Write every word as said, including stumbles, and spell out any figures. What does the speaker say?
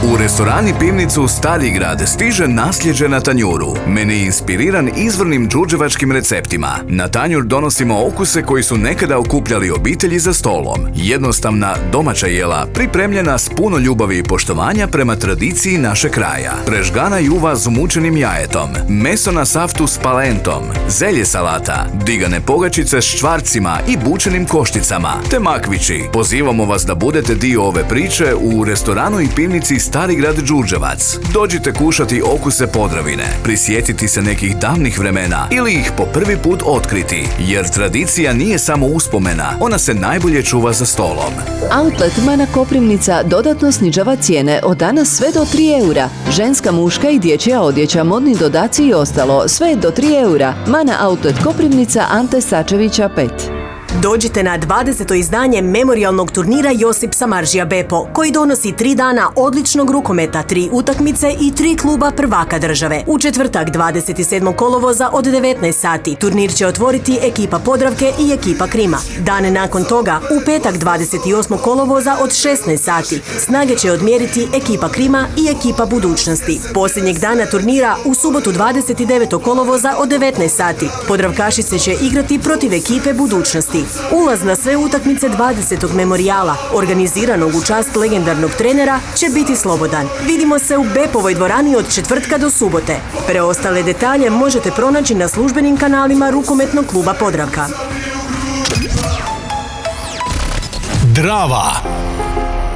U restorani pivnicu Starigrad stiže nasljeđe na tanjuru. Meni inspiriran izvornim đurđevačkim receptima. Na tanjur donosimo okuse koji su nekada okupljali obitelji za stolom. Jednostavna domaća jela pripremljena s puno ljubavi i poštovanja prema tradiciji naše kraja. Prežgana juva s umučenim jajetom, meso na saftu s palentom, zelje salata, digane pogačice s čvarcima i bučenim košticama, te makvići. Pozivamo vas da budete dio ove priče u restoranu i pivnici Starigrad Đurđevac. Dođite kušati okuse Podravine, prisjetiti se nekih davnih vremena ili ih po prvi put otkriti, jer tradicija nije samo uspomena, ona se najbolje čuva za stolom. Outlet Mana Koprivnica dodatno snižava cijene od danas sve do tri eura. Ženska, muška i dječja odjeća, modni dodaci i ostalo, sve do tri eura. Mana Outlet Koprivnica, Ante Sačevića pet. Dođite na dvadeseto izdanje memorijalnog turnira Josip Samardžija Bepo, koji donosi tri dana odličnog rukometa, tri utakmice i tri kluba prvaka države. U četvrtak dvadeset sedmog kolovoza od devetnaest sati turnir će otvoriti ekipa Podravke i ekipa Krima. Dane nakon toga, u petak dvadeset osmog kolovoza od šesnaest sati, snage će odmjeriti ekipa Krima i ekipa Budućnosti. Posljednjeg dana turnira, u subotu dvadeset devetog kolovoza od devetnaest sati, Podravkašice će igrati protiv ekipe Budućnosti. Ulaz na sve utakmice dvadesetog memorijala, organiziranog u čast legendarnog trenera, će biti slobodan. Vidimo se u Bepovoj dvorani od četvrtka do subote. Preostale detalje možete pronaći na službenim kanalima Rukometnog kluba Podravka. Drava.